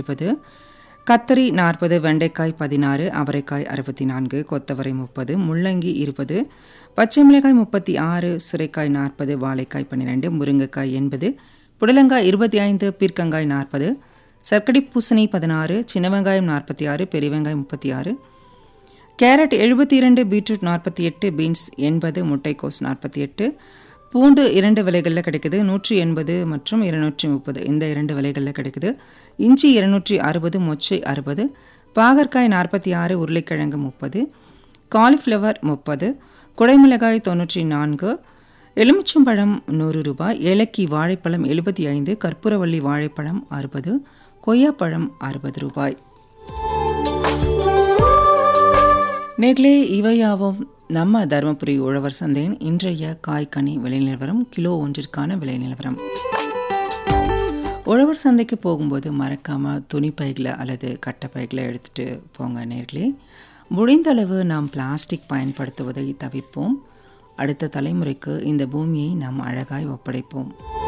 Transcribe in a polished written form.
20, கத்தரி 40, வெண்டைக்காய் 16, அவரைக்காய் 64, கொத்தவரை 30, முள்ளங்கி 20, பச்சை மிளகாய் 36, சுரைக்காய் 40, வாழைக்காய் 12, முருங்கைக்காய் 80, புடலங்காய் 25, பீர்க்கங்காய் 40, சர்க்கரை பூசணி 16, சின்ன வெங்காயம் 46, பெரிய வெங்காயம் 36, கேரட் 72, பீட்ரூட் 48, பீன்ஸ் 80, முட்டைக்கோஸ் 48, பூண்டு 2 விலைகளில் கிடைக்குது, 180 மற்றும் 230 இந்த 2 விலைகளில் கிடைக்குது. இஞ்சி 260, மொச்சை 60, பாகற்காய் 46, உருளைக்கிழங்கு 30, காலிஃப்ளவர் 30, குடைமிளகாய் 94, எலுமிச்சம்பழம் 100 ரூபாய், ஏலக்கி வாழைப்பழம் 75, கற்பூரவள்ளி வாழைப்பழம் 60, கொய்யாப்பழம் 60 ரூபாய். நேர்களே, இவையாவும் நம்ம தருமபுரி உழவர் சந்தையின் இன்றைய காய்கனி விலை நிலவரம், கிலோ ஒன்றிற்கான விலை நிலவரம். உழவர் சந்தைக்கு போகும்போது மறக்காமல் துணிப்பைகளை அல்லது கட்டைப்பைகளை எடுத்துகிட்டு போங்க நேர்களே. முடிந்தளவு நாம் பிளாஸ்டிக் பயன்படுத்துவதை தவிர்ப்போம். அடுத்த தலைமுறைக்கு இந்த பூமியை நாம் அழகாய் ஒப்படைப்போம்.